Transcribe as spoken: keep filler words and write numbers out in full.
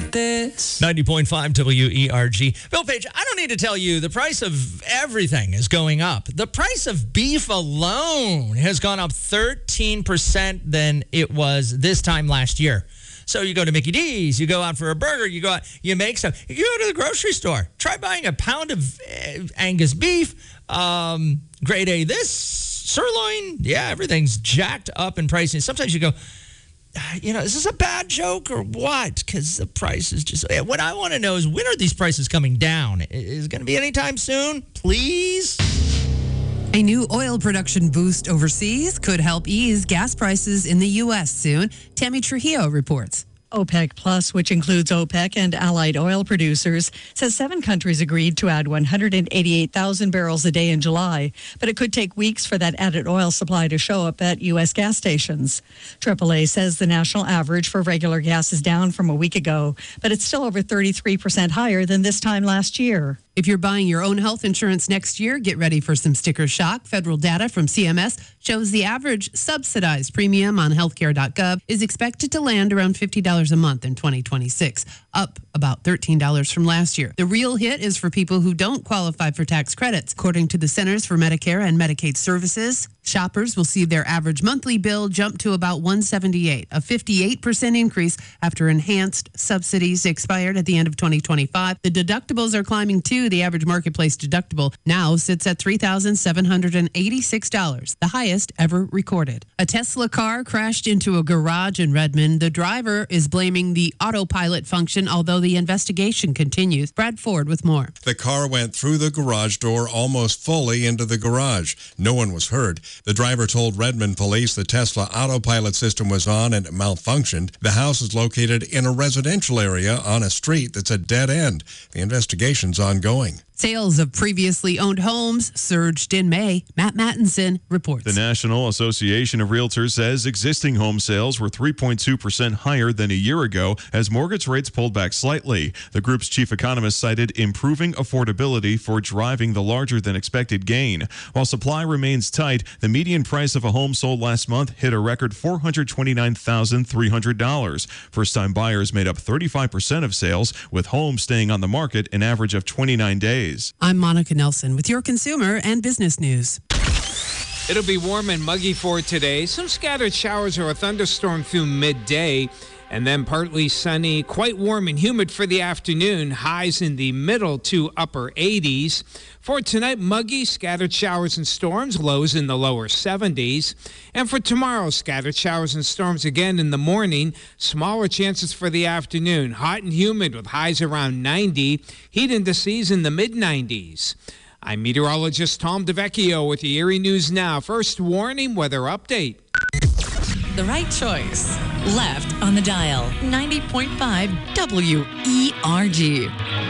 like this. ninety point five W E R G. Bill Page, I don't need to tell you the price of everything is going up. The price of beef alone has gone up thirteen percent than it was this time last year. So you go to Mickey D's, you go out for a burger, you go out, you make some, you go to the grocery store, try buying a pound of uh, Angus beef, um, grade A this, sirloin, yeah, everything's jacked up in pricing. Sometimes you go, you know, is this a bad joke or what? Because the price is just, what I want to know is when are these prices coming down? Is it going to be anytime soon? Please? A new oil production boost overseas could help ease gas prices in the U S soon. Tammy Trujillo reports. OPEC Plus, which includes OPEC and allied oil producers, says seven countries agreed to add one hundred eighty-eight thousand barrels a day in July, but it could take weeks for that added oil supply to show up at U S gas stations. triple A says the national average for regular gas is down from a week ago, but it's still over thirty-three percent higher than this time last year. If you're buying your own health insurance next year, get ready for some sticker shock. Federal data from C M S shows the average subsidized premium on healthcare dot gov is expected to land around fifty dollars a month in twenty twenty-six, up about thirteen dollars from last year. The real hit is for people who don't qualify for tax credits. According to the Centers for Medicare and Medicaid Services, shoppers will see their average monthly bill jump to about one hundred seventy-eight dollars, a fifty-eight percent increase after enhanced subsidies expired at the end of twenty twenty-five. The deductibles are climbing too. The average marketplace deductible now sits at three thousand seven hundred eighty-six dollars, the highest ever recorded. A Tesla car crashed into a garage in Redmond. The driver is blaming the autopilot function, although the investigation continues. Brad Ford with more. The car went through the garage door almost fully into the garage. No one was hurt. The driver told Redmond police the Tesla autopilot system was on and it malfunctioned. The house is located in a residential area on a street that's a dead end. The investigation's ongoing. Sales of previously owned homes surged in May. Matt Mattinson reports. The National Association of Realtors says existing home sales were three point two percent higher than a year ago as mortgage rates pulled back slightly. The group's chief economist cited improving affordability for driving the larger than expected gain. While supply remains tight, the median price of a home sold last month hit a record four hundred twenty-nine thousand three hundred dollars. First-time buyers made up thirty-five percent of sales, with homes staying on the market an average of twenty-nine days. I'm Monica Nelson with your consumer and business news. It'll be warm and muggy for today. Some scattered showers or a thunderstorm through midday. And then partly sunny, quite warm and humid for the afternoon. Highs in the middle to upper eighties. For tonight, muggy, scattered showers and storms, lows in the lower seventies. And for tomorrow, scattered showers and storms again in the morning. Smaller chances for the afternoon. Hot and humid with highs around ninety. Heat indices in the mid nineties. I'm meteorologist Tom DeVecchio with the Erie News Now. First warning, weather update. The right choice. Left on the dial. ninety point five W E R G.